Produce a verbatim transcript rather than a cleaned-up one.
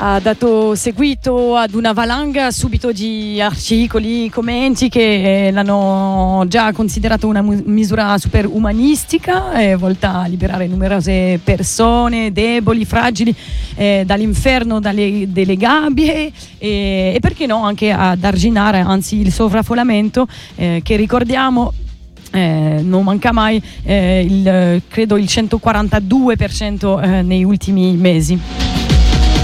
ha dato seguito ad una valanga subito di articoli, commenti che eh, l'hanno già considerato una mu- misura super umanistica, eh, volta a liberare numerose persone deboli, fragili eh, dall'inferno, dalle, delle gabbie e, e perché no anche ad arginare anzi il sovraffollamento eh, che ricordiamo Eh, non manca mai eh, il, credo il centoquarantadue per cento eh, negli ultimi mesi.